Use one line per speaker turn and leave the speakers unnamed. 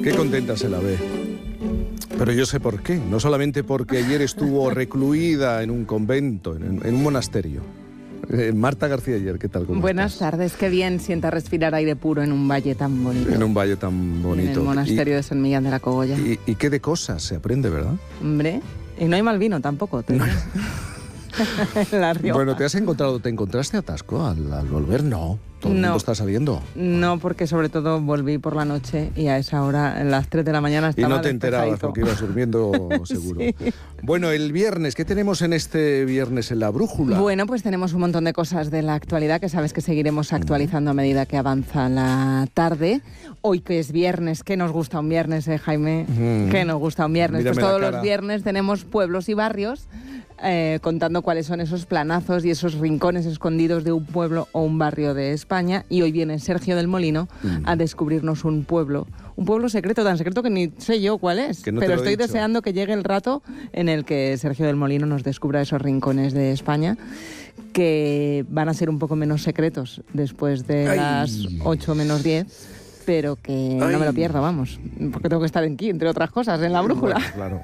Qué contenta se la ve. Pero yo sé por qué. No solamente porque ayer estuvo recluida en un convento, en un monasterio. Marta García Ayer, ¿qué tal?
Buenas tardes, qué bien sienta respirar aire puro en un valle tan bonito.
En un valle tan bonito.
En el monasterio de San Millán de la Cogolla.
Y qué de cosas se aprende, ¿verdad?
Hombre, y no hay mal vino tampoco. La Rioja.
Bueno, ¿te encontraste atasco al volver? No, todo el mundo está saliendo.
No, porque sobre todo volví por la noche y a esa hora, a las 3 de la mañana estaba
y no te enterabas porque ibas durmiendo seguro. Sí. Bueno, el viernes, ¿qué tenemos en este viernes en La Brújula?
Bueno, pues tenemos un montón de cosas de la actualidad que sabes que seguiremos actualizando a medida que avanza la tarde. Hoy que es viernes, ¿qué nos gusta un viernes, Jaime? ¿Qué nos gusta un viernes?
Mírame
pues todos los viernes tenemos pueblos y barrios contando cuáles son esos planazos y esos rincones escondidos de un pueblo o un barrio de España. Y hoy viene Sergio del Molino a descubrirnos un pueblo secreto, tan secreto que ni sé yo cuál es.
No,
pero estoy deseando que llegue el rato en el que Sergio del Molino nos descubra esos rincones de España, que van a ser un poco menos secretos después de las 8 menos 10. Pero que no me lo pierdo, vamos, porque tengo que estar aquí, entre otras cosas, en La Brújula.
Bueno, claro.